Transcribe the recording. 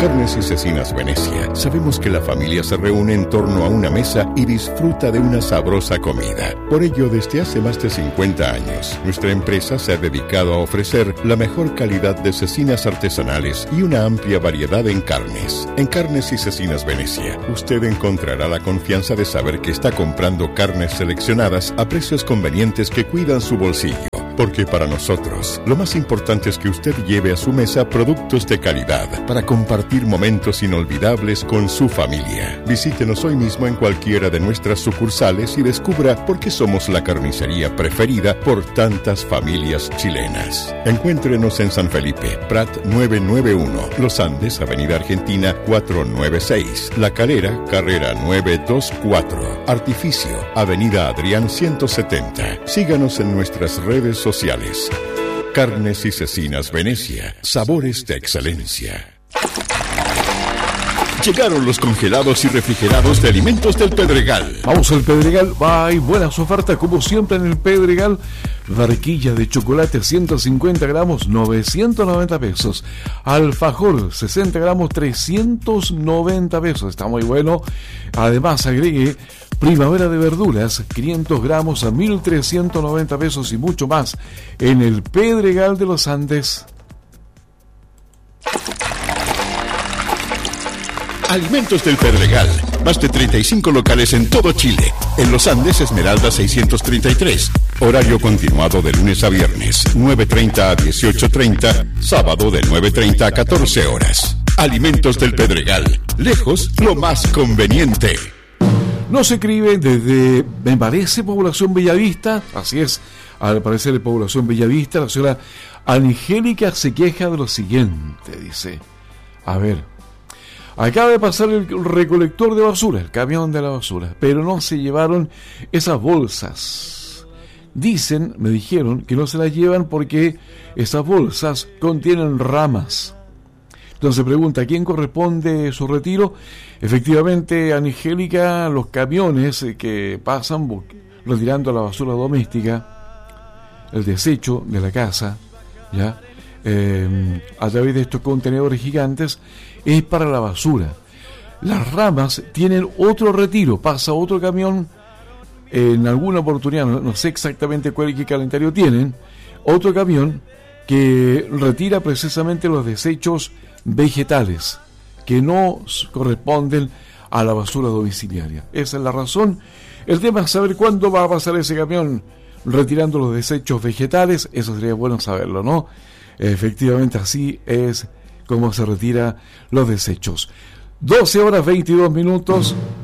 Carnes y Cecinas Venecia sabemos que la familia se reúne en torno a una mesa y disfruta de una sabrosa comida. Por ello, desde hace más de 50 años, nuestra empresa se ha dedicado a ofrecer la mejor calidad de cecinas artesanales y una amplia variedad en carnes. En Carnes y Cecinas Venecia, usted encontrará la confianza de saber que está comprando carnes seleccionadas a precios convenientes que cuidan su bolsillo. Porque para nosotros, lo más importante es que usted lleve a su mesa productos de calidad para compartir momentos inolvidables con su familia. Visítenos hoy mismo en cualquiera de nuestras sucursales y descubra por qué somos la carnicería preferida por tantas familias chilenas. Encuéntrenos en San Felipe, Prat 991, Los Andes, Avenida Argentina 496, La Calera, Carrera 924, Artificio, Avenida Adrián 170. Síganos en nuestras redes sociales. Carnes y Cecinas Venecia, sabores de excelencia. Llegaron los congelados y refrigerados de Alimentos del Pedregal. Vamos al Pedregal, hay buenas ofertas como siempre en el Pedregal. Barquilla de chocolate 150 gramos, 990 pesos. Alfajor 60 gramos, 390 pesos. Está muy bueno. Además agregue Primavera de verduras, 500 gramos a 1.390 pesos y mucho más en el Pedregal de los Andes. Alimentos del Pedregal. Más de 35 locales en todo Chile. En Los Andes, Esmeralda 633. Horario continuado de lunes a viernes, 9:30 a 18:30. Sábado de 9:30 a 14 horas. Alimentos del Pedregal. Lejos, lo más conveniente. Nos escribe desde, me parece, población Bellavista, así es, al parecer de población Bellavista, la señora Angélica se queja de lo siguiente, dice, a ver, acaba de pasar el recolector de basura, el camión de la basura, pero no se llevaron esas bolsas. Dicen, me dijeron, que no se las llevan porque esas bolsas contienen ramas. Entonces pregunta, ¿a quién corresponde su retiro? Efectivamente, Angélica, los camiones que pasan retirando la basura doméstica, el desecho de la casa, ya a través de estos contenedores gigantes, es para la basura. Las ramas tienen otro retiro, pasa otro camión, en alguna oportunidad, no sé exactamente qué calendario tienen, otro camión que retira precisamente los desechos vegetales que no corresponden a la basura domiciliaria. Esa es la razón. El tema es saber cuándo va a pasar ese camión retirando los desechos vegetales. Eso sería bueno saberlo, ¿no? Efectivamente, así es como se retira los desechos. 12 horas 22 minutos.